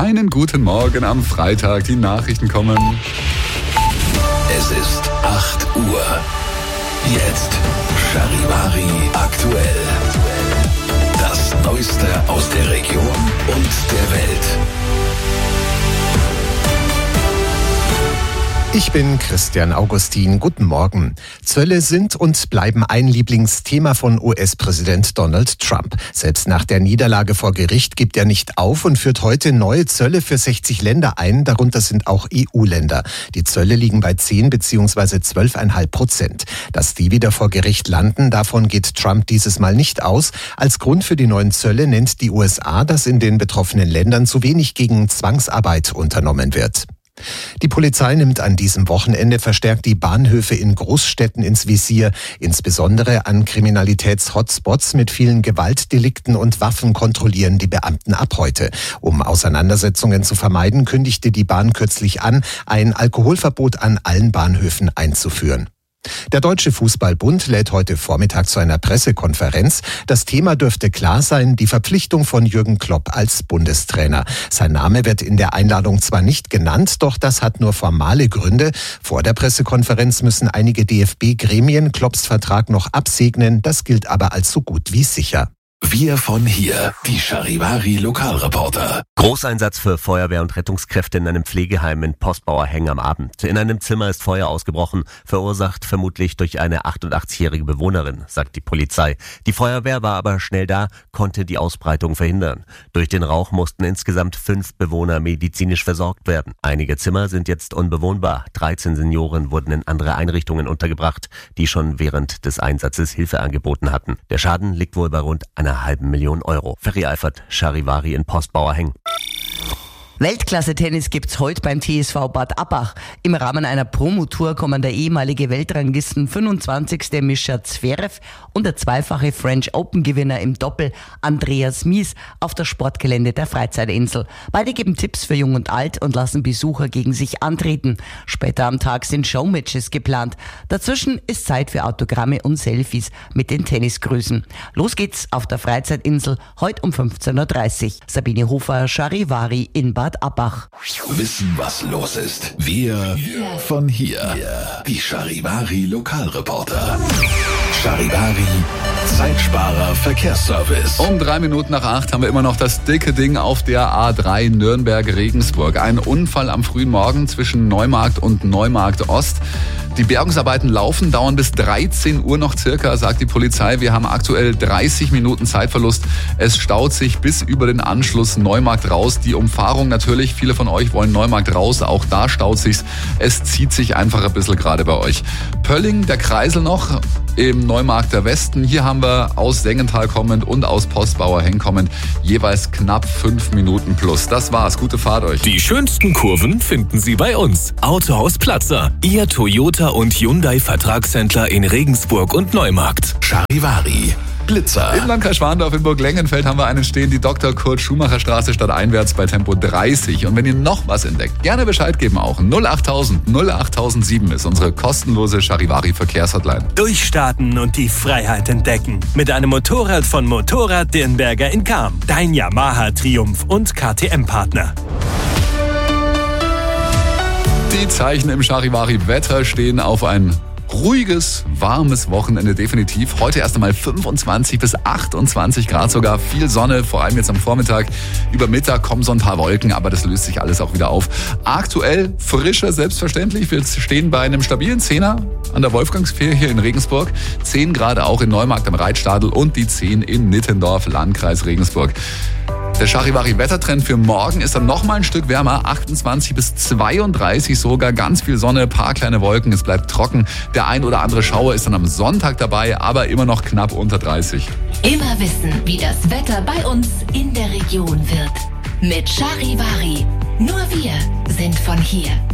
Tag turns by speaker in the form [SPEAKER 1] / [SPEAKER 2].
[SPEAKER 1] Einen guten Morgen am Freitag. Die Nachrichten kommen.
[SPEAKER 2] Es ist 8 Uhr. Jetzt Charivari aktuell. Das Neueste aus der Region und der Welt.
[SPEAKER 3] Ich bin Christian Augustin. Guten Morgen. Zölle sind und bleiben ein Lieblingsthema von US-Präsident Donald Trump. Selbst nach der Niederlage vor Gericht gibt er nicht auf und führt heute neue Zölle für 60 Länder ein. Darunter sind auch EU-Länder. Die Zölle liegen bei 10 bzw. 12,5%. Dass die wieder vor Gericht landen, davon geht Trump dieses Mal nicht aus. Als Grund für die neuen Zölle nennt die USA, dass in den betroffenen Ländern zu wenig gegen Zwangsarbeit unternommen wird. Die Polizei nimmt an diesem Wochenende verstärkt die Bahnhöfe in Großstädten ins Visier. Insbesondere an Kriminalitäts-Hotspots mit vielen Gewaltdelikten und Waffen kontrollieren die Beamten ab heute. Um Auseinandersetzungen zu vermeiden, kündigte die Bahn kürzlich an, ein Alkoholverbot an allen Bahnhöfen einzuführen. Der Deutsche Fußball-Bund lädt heute Vormittag zu einer Pressekonferenz. Das Thema dürfte klar sein, die Verpflichtung von Jürgen Klopp als Bundestrainer. Sein Name wird in der Einladung zwar nicht genannt, doch das hat nur formale Gründe. Vor der Pressekonferenz müssen einige DFB-Gremien Klopps Vertrag noch absegnen. Das gilt aber als so gut wie sicher.
[SPEAKER 2] Wir von hier, die Charivari Lokalreporter.
[SPEAKER 4] Großeinsatz für Feuerwehr und Rettungskräfte in einem Pflegeheim in Postbauerheng am Abend. In einem Zimmer ist Feuer ausgebrochen, verursacht vermutlich durch eine 88-jährige Bewohnerin, sagt die Polizei. Die Feuerwehr war aber schnell da, konnte die Ausbreitung verhindern. Durch den Rauch mussten insgesamt 5 Bewohner medizinisch versorgt werden. Einige Zimmer sind jetzt unbewohnbar. 13 Senioren wurden in andere Einrichtungen untergebracht, die schon während des Einsatzes Hilfe angeboten hatten. Der Schaden liegt wohl bei rund einer halben Million Euro. Ferry Eifert, Charivari in Postbauerheng.
[SPEAKER 5] Weltklasse-Tennis gibt's heute beim TSV Bad Abbach. Im Rahmen einer Promotour kommen der ehemalige Weltranglisten 25. Mischa Zverev und der zweifache French Open-Gewinner im Doppel Andreas Mies auf das Sportgelände der Freizeitinsel. Beide geben Tipps für Jung und Alt und lassen Besucher gegen sich antreten. Später am Tag sind Showmatches geplant. Dazwischen ist Zeit für Autogramme und Selfies mit den Tennisgrößen. Los geht's auf der Freizeitinsel heute um 15.30 Uhr. Sabine Hofer, Charivari in Bad Abbach.
[SPEAKER 2] Wissen, was los ist. Wir von hier. Die Charivari Lokalreporter. Charivari Zeitsparer Verkehrsservice.
[SPEAKER 1] Um 3 Minuten nach 8 haben wir immer noch das dicke Ding auf der A3 Nürnberg-Regensburg. Ein Unfall am frühen Morgen zwischen Neumarkt und Neumarkt Ost. Die Bergungsarbeiten laufen, dauern bis 13 Uhr noch circa, sagt die Polizei. Wir haben aktuell 30 Minuten Zeitverlust. Es staut sich bis über den Anschluss Neumarkt raus. Die Umfahrung natürlich, viele von euch wollen Neumarkt raus, auch da staut sich's. Es zieht sich einfach ein bisschen gerade bei euch. Pölling, der Kreisel noch im Neumarkter Westen. Hier haben wir aus Sengenthal kommend und aus Postbauerheng kommend jeweils knapp 5 Minuten plus. Das war's, gute Fahrt euch.
[SPEAKER 6] Die schönsten Kurven finden Sie bei uns. Autohaus Platzer, Ihr Toyota und Hyundai Vertragshändler in Regensburg und Neumarkt.
[SPEAKER 2] Charivari Blitzer.
[SPEAKER 1] Im Landkreis Schwandorf in Burg-Lengenfeld haben wir einen stehen, die Dr. Kurt-Schumacher-Straße stadteinwärts bei Tempo 30. Und wenn ihr noch was entdeckt, gerne Bescheid geben auch. 08000 08007 ist unsere kostenlose Charivari-Verkehrshotline.
[SPEAKER 7] Durchstarten und die Freiheit entdecken. Mit einem Motorrad von Motorrad Dirnberger in Cham. Dein Yamaha Triumph und KTM-Partner.
[SPEAKER 1] Die Zeichen im Charivari-Wetter stehen auf ein ruhiges, warmes Wochenende definitiv. Heute erst einmal 25 bis 28 Grad sogar. Viel Sonne, vor allem jetzt am Vormittag. Über Mittag kommen so ein paar Wolken, aber das löst sich alles auch wieder auf. Aktuell frischer, selbstverständlich. Wir stehen bei einem stabilen 10er an der Wolfgangspfehl hier in Regensburg. 10 Grad auch in Neumarkt am Reitstadel und die 10 in Nittendorf, Landkreis Regensburg. Der Charivari-Wettertrend für morgen ist dann nochmal ein Stück wärmer, 28 bis 32 sogar, ganz viel Sonne, paar kleine Wolken, es bleibt trocken. Der ein oder andere Schauer ist dann am Sonntag dabei, aber immer noch knapp unter 30.
[SPEAKER 8] Immer wissen, wie das Wetter bei uns in der Region wird. Mit Charivari. Nur wir sind von hier.